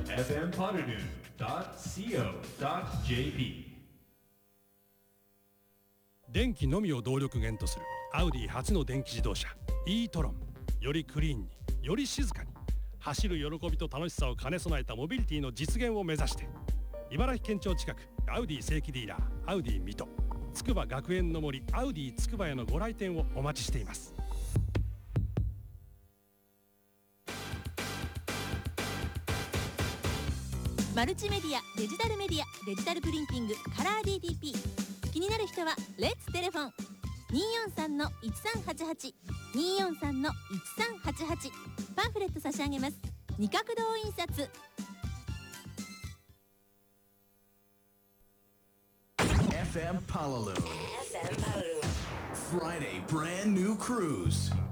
fmpoddernoon.co.jp 電気のみを動力源とするアウディ初の電気自動車 e-tron。 よりクリーンにより静かに走る喜びと楽しさを兼ね備えたモビリティの実現を目指して、茨城県庁近くアウディ正規ディーラーアウディ水戸、筑波学園の森アウディ筑波へのご来店をお待ちしています。 マルチメディア、デジタルメディア、デジタルプリンティング、カラー DTP。 気になる人はレッツテレフォン 243-1388 243-1388。 パンフレット差し上げます。二角堂印刷。 FM Palaloon. FM Palaloon. Friday brand new cruise.